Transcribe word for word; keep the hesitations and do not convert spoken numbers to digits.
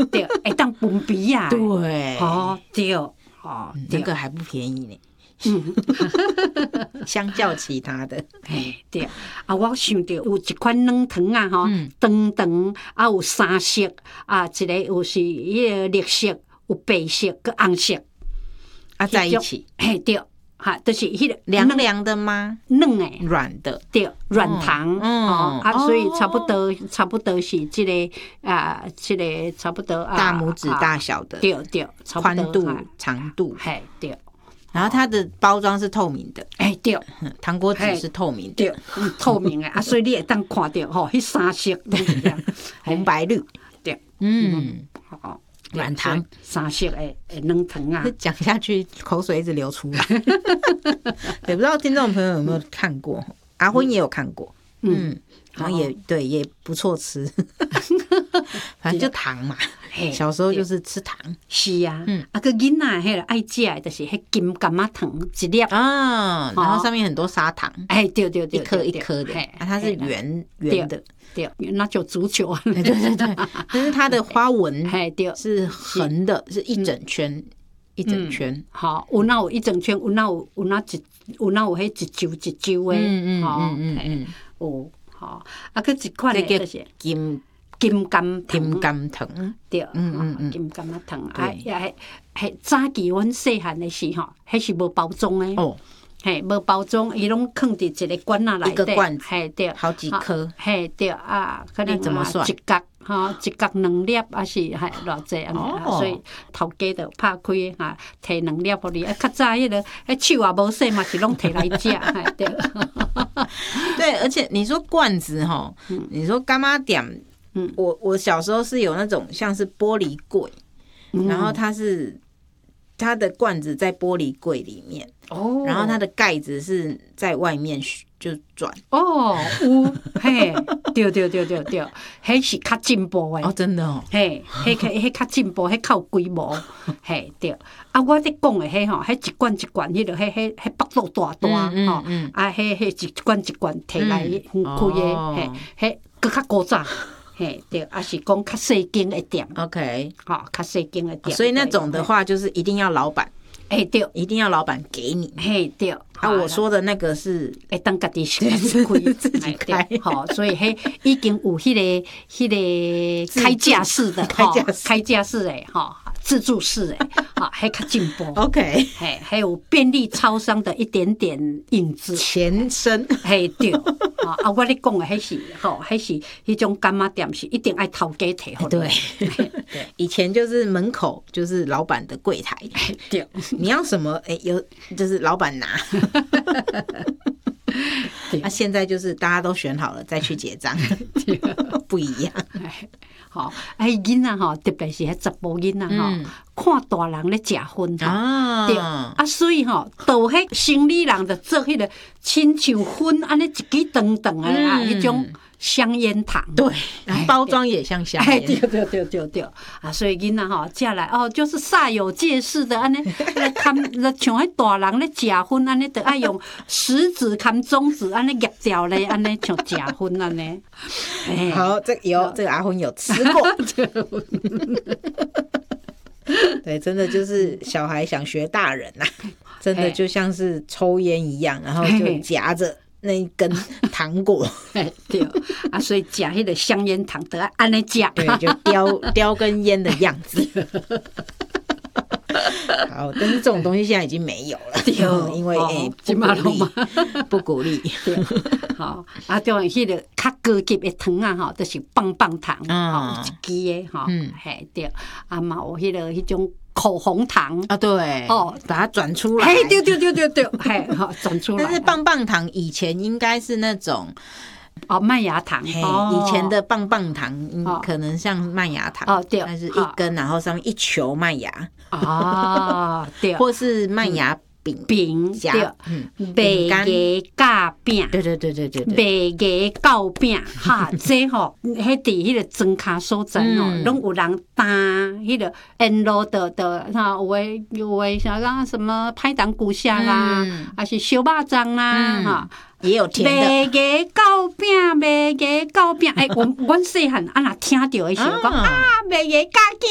对，会当分鼻啊， 对， 哦对，哦那个还不便宜呢。 嗯， 相较其他的， 哎对啊，我想到有一款软糖啊，吼，长长啊有三色啊，一个有是迄个绿色，有白色跟红色啊在一起， 嘿对，哈，就是迄个凉凉的吗？ 软诶， 软的， 对，软糖，哦啊，所以差不多差不多是这个啊，这个差不多大拇指大小的， 对对， 宽度长度， 嘿对。 然后它的包装是透明的， 哎对， 糖果纸是透明的， 对，透明的啊，所以你会当看到吼，迄三色都一样， 红白绿， 对， 嗯， 好， 软糖三色的软糖啊， 讲下去口水一直流出来。也不知道听众朋友有没有看过，阿昏也有看过，嗯，然后也对，也不错吃，反正就糖嘛。小时候就是吃糖， 是啊，嗯，啊个囡仔迄个爱食的，就是迄金柑仔糖一粒啊，然后上面很多砂糖， 哎，对对对， 一颗一颗的，啊，它是圆圆的， 对，那就足球， 对对对，但是它的花纹哎对是横的，是一整圈一整圈， 好，有那有一整圈，有那有有那一有那有迄一揪一揪的， 嗯嗯嗯嗯嗯， 有好，啊个一款的就是金。 金柑金柑糖， 对，嗯嗯嗯，金柑仔糖，啊，也系早期阮细汉的时候，迄是无包装的哦，嘿，无包装，伊拢放伫一个罐仔内底， 一个罐子， 嘿对， 好几颗， 嘿对啊，可能怎么算？ 一角哈，一角两粒，还是系偌济安尼，所以头家就拍开哈，摕两粒互你。啊，较早迄个，迄手也无洗嘛，是拢摕来食，嘿对。 对，而且你说罐子哈，你说干妈点。嗯，我我小时候是有那种像是玻璃柜，嗯、然后它是它的罐子在玻璃柜里面，哦，然后它的盖子是在外面就转。 哦，有嘿，对对对对对，迄是较进步的哦，真的哦， 嘿，迄个迄较进步，迄较有规模，嘿对。啊，我咧讲的迄吼，迄一罐一罐，迄个迄迄迄腹肚大大吼，啊，迄迄一罐一罐摕来开的，嘿，迄搁较古早。嘿，对，啊是讲较细间的店 ，OK， 好，较细间的店， 所以那种的话就是一定要老板， 哎对， 一定要老板给你， 嘿对， 啊我说的那个是会当家己自己开， 自己开， 好，所以迄已经有迄个迄个开架式的， 开架式开架式的哈。自助式诶，好，还较进步。 OK， 嘿，还有便利超商的一点点影子前身。 嘿，对，啊，我咧讲的迄是，吼，迄是迄种柑仔店是一定爱头家摕互。 对，以前就是门口就是老板的柜台， 对， 你要什么，哎、欸，有就是老板拿。那、啊、现在就是大家都选好了再去结账，不一样。 好，哎，囡仔吼，特别是迄查甫囡仔吼，嗯、看大人咧食薰啊， 对啊，所以吼，到迄生理人就做迄个亲像薰安尼一支长长的啊，迄、嗯、种香烟糖， 对，包装也像香烟， 对对对对对啊，所以囡仔吼食来哦，就是煞有介事的安尼，看像迄大人咧食薰安尼，得爱用食指含中指安尼夹掉咧，安尼像食薰安尼。 好，这有这个阿昏有吃过。对，真的就是小孩想学大人呐、啊，真的就像是抽烟一样，然后就夹着那一根糖果， 对啊，所以夹迄个香烟糖得安尼夹， 对，就叼叼根烟的样子。好，但是这种东西现在已经没有了，对，因为诶、欸、不鼓励，不鼓励。 好，啊，就迄个较高级的糖啊，吼，就是棒棒糖，哦，一支的，吼，嘿，对，啊嘛有迄个迄种口红糖啊，对，哦，把它转出来， 嘿，对对对对对，嘿，好，转出来。 但是棒棒糖以前应该是那种。 哦，麦芽糖， 以前的棒棒糖可能像麦芽糖， 哦，对， 但是一根，然后上面一球麦芽， 啊，对， 或是麦芽饼饼夹， 嗯，白芽夹饼， 对对对对对， 白芽糕饼，哈，这吼，迄伫迄个庄卡所在哦，拢有人担迄个沿路的的，哈，有诶有诶，像讲什么拍档骨虾啦，还是小肉粽啦，哈。 也有甜的白芽糕饼，白芽糕饼，哎，我阮细汉啊，若听到的时候讲啊，白芽夹